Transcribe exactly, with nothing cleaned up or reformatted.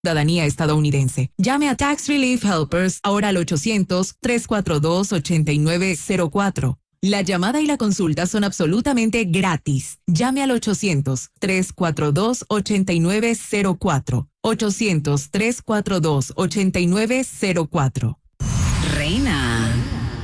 ciudadanía estadounidense. Llame a Tax Relief Helpers ahora al ochocientos, tres cuatro dos, ocho nueve cero cuatro. La llamada y la consulta son absolutamente gratis. Llame al ochocientos, tres cuatro dos, ocho nueve cero cuatro. ochocientos, tres cuatro dos, ocho nueve cero cuatro. Reina.